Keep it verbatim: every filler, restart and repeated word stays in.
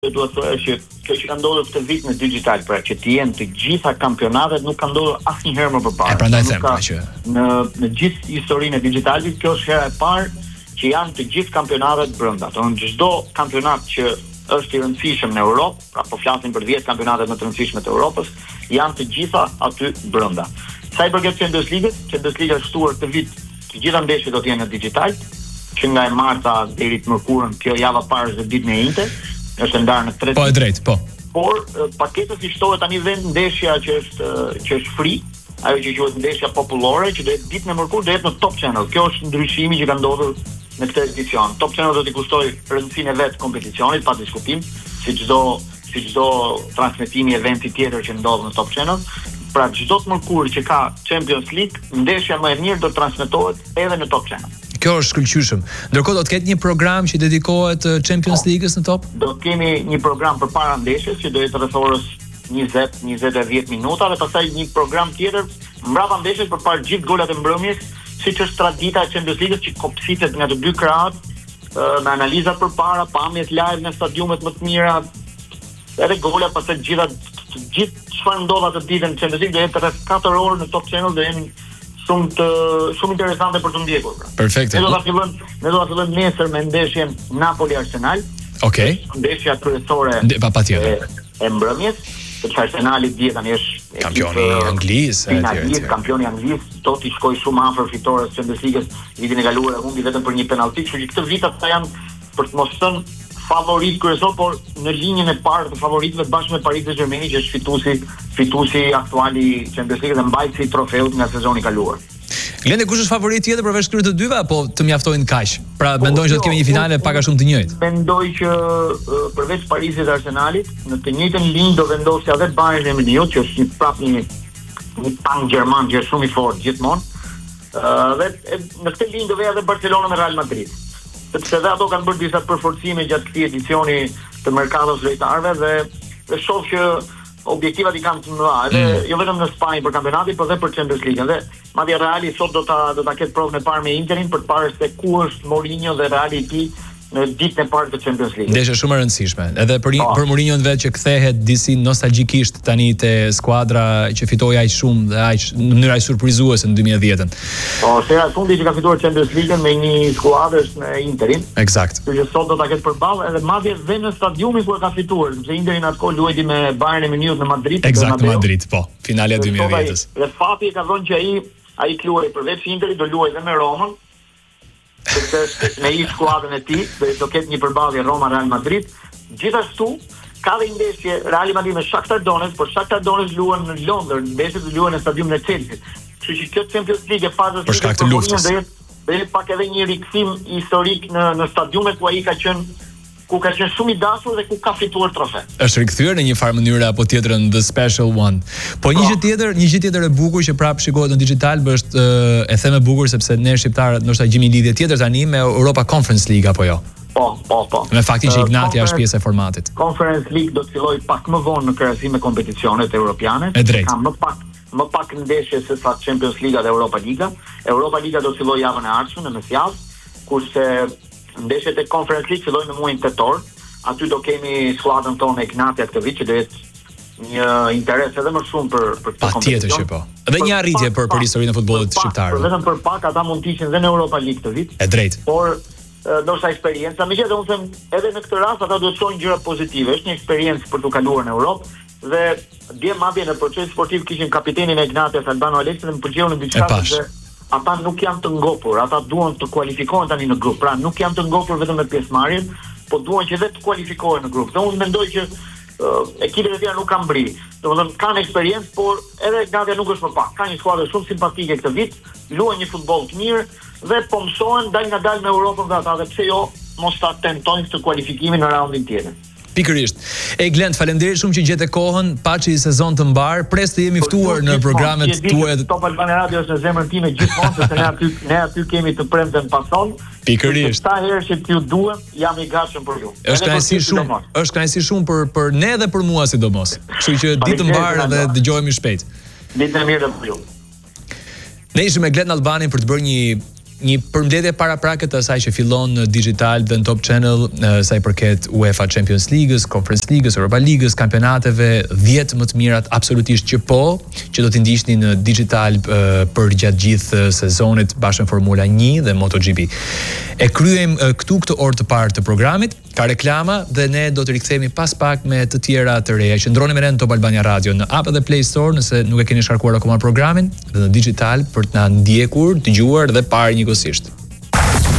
do të thoya që kjo që ka ndodhur këtë vit në digital, pra që të jenë të gjitha kampionatet nuk ka ndodhur asnjëherë më përpara. E prandaj them pra që në në gjithë historinë e digitalit kjo është hera e parë që janë të gjithë kampionatet brenda. Domthonë çdo kampionat që është i rëndësishëm në Europë, pra po flasim për dhjetë kampionatet më të rëndësishme të Europës, janë të gjitha aty brenda. Sa i përket Champions League-s, Champions League është shtuar këtë vit të gjitha ndeshjet do të jenë në digital, që nga e marta deri të mërkurën, kjo java parë është ditën e Inter, është ndarë në tre. Po e drejt, po. Por paketës i shtohet tani vend ndeshja që është që është free, ajo që quhet ndeshja popullore, që do jetë ditën e mërkurë, do jetë në Top Channel. Kjo është ndryshimi që ka ndodhur në këtë edicion. Top Channel do t'i kushtoj rëndësinë e vet kompeticionit pa diskutim, si çdo si çdo transmetimi eventi tjetër që ndodh në Top Channel. Pra çdo të mërkurë që ka Champions League, ndeshja më e mirë do të transmetohet edhe në Top Channel. Kjo është shkëlqyeshëm. Ndërkohë do të ketë një program që dedikohet Champions League-s në Top? Do të kemi një program përpara ndeshjes që do jetë rreth orës njëzet, njëzet e dhjetë minuta dhe pastaj një program tjetër mbrapa ndeshjes përpara gjithë golat e mbrëmjes, siç është tradita e Champions League-s që kopësitet nga të dy krahët, me analiza përpara, pamjet live në stadiumet më të mira, edhe golat pastaj gjitha gjithë çfarë ndodh atë ditën në Champions League do jetë rreth katër orë në Top Channel, do jeni shumë të shumë interesante për të ndjekur. Pra. Perfekt. Ne do ta fillojmë, ne do ta fillojmë nesër me ndeshjen Napoli-Arsenal. Okej. Okay. Ndeshja kryesore pa patjetër. E, e mbrëmjes, sepse Arsenali dihet tani është kampioni anglisë, finalist, kampioni anglisë, do t'i shkojë shumë afër fitores së Champions League-s. Vitin e kaluar humbi vetëm për një penallti, kështu që këtë vit ata janë për të mos thënë favorit kryesor, por në linjën e parë të favoritëve bashkë me Paris Saint-Germain, që është fituesi fituesi aktuali Champions League dhe mbajtësi i trofeut nga sezoni i kaluar. Glende, kush është favorit tjetër përveç këtyre të dyve apo të mjaftojnë kaq? Pra po, mendojnë që do të kemi një finale pak a shumë të njëjtë. Mendoj që uh, përveç Parisit dhe Arsenalit, në të njëjtën linjë do vendosë edhe Bayern Munich, që është një prap një një tank gjerman që është shumë i fortë gjithmonë. Uh, dhe e, në këtë linjë do vej edhe Barcelona me Real Madrid. Sepse dhe ato kanë bërë disa përforcime gjatë këtij edicioni të merkatos lojtarëve dhe, dhe shoh që objektivat i kanë të mëdha, edhe mm. jo vetëm në Spanjë për kampionatin, por edhe për Champions League. Dhe madje Reali sot do ta do ta ketë provën e parë me Interin për të parë se ku është Mourinho dhe Reali i tij në ditën e parë të Champions League. Ndeshje shumë e rëndësishme. Edhe për oh. për Mourinho vetë që kthehet disi nostalgjikisht tani te skuadra që fitoi aq shumë dhe aq në mënyrë aq surprizuese në dy mijë e dhjetën. Po, sera e fundit që ka fituar Champions League me një skuadër me Interin. Eksakt. Që sot do ta ketë përballë edhe madje dhe në stadiumin ku e ka fituar, sepse Interin atko luajti me Bayern Munich në Madrid. Eksakt, në Madrid, po. Finale e dy mijë e dhjetës. Dhe fati ka dhënë që ai ai luaj përveç Interit do luajë edhe me Romën. Sepse me i skuadrën e tij do ketë një përballje Roma-Real Madrid. Gjithashtu ka dhe ndeshje Real Madrid me Shakhtar Donetsk, por Shakhtar Donetsk luan në Londër, ndeshjet luan në stadiumin e Chelsea. Kështu që kjo Champions League e fazës për shkak të luftës do jetë pak edhe një rikthim historik në në stadiumet ku ai ka qenë ku ka qenë shumë i dashur dhe ku ka fituar trofe. Është rikthyer në një farë mënyrë apo tjetër në the special one. Po një gjë tjetër, një gjë tjetër e bukur që prap shikohet në digital, është e them e bukur sepse ne shqiptarët ndoshta gjejmë një lidhje tjetër tani me Europa Conference League apo jo. Po, po, po. Me faktin që Ignatia është pjesë e formatit. Conference League do të fillojë pak më vonë në krahasim me kompeticionet europiane. Ka më pak më pak ndeshje se sa Champions League dhe Europa Liga. Europa Liga do të fillojë javën e ardhshme në mesjavë, kurse ndeshjet e Conference League fillojnë në muajin tetor. Aty do kemi skuadrën tonë Ignatia këtë vit që do jetë një interes edhe më shumë për për këtë kompeticion. Patjetër që po. Dhe një arritje për për historinë e futbollit shqiptar. Vetëm për pak ata mund të ishin edhe në Europa League këtë vit. E drejtë. Por ndoshta eksperjenca, megjithatë unë them edhe në këtë rast ata duhet të shohin gjëra pozitive. Është një eksperiencë për të kaluar në Europë dhe dje madje në proces sportiv kishim kapitenin e Ignatias Albano Aleksi dhe më pëlqeu në diçka se ata nuk janë të ngopur, ata duan të kualifikohen tani në grup. Pra nuk janë të ngopur vetëm me pjesëmarrjen, po duan që vetë të kualifikohen në grup. Dhe unë mendoj që uh, ekipet e tjera nuk kanë bri. Domethënë kanë eksperiencë, por edhe Ignatia nuk është më pak. Ka një skuadër shumë simpatike këtë vit, luajnë një futboll të mirë dhe po mësohen dal nga dal me Europën dhe ata, dhe pse jo mos ta tentojnë këtë kualifikimin në raundin tjetër. Pikërisht. E Glend, faleminderit shumë që gjete kohën, paçi sezon të mbar, pres të jemi ftuar në programet tuaja. Top Albania Radio është në zemrën time gjithmonë, sepse ne aty ne aty kemi të premten pason. Pikërisht. Sa herë që t'ju duam, jam i gatshëm për ju. Është kënaqësi shumë, është kënaqësi shumë për për ne dhe për mua sidomos. Kështu që ditë të mbar dhe dëgjohemi shpejt. Ditë e mirë për ju. Ne ishim me Glend Albanin për të bërë një një përmbledhje paraprake të asaj që fillon në Digital dhe në Top Channel sa i përket UEFA Champions League-s, Conference League-s, Europa League-s, kampionateve dhjetë më të mirat absolutisht që po, që do t'i ndiqni në Digital uh, për gjatë gjithë sezonit bashkë në Formula një dhe MotoGP. E kryejm uh, këtu këtë orë të parë të programit, ka reklama dhe ne do të rikthehemi pas pak me të tjera të reja. Qëndroni me ne në Top Albania Radio në app dhe Play Store nëse nuk e keni shkarkuar akoma programin, dhe në Digital për të na ndjekur, dëgjuar dhe parë njëkohësisht.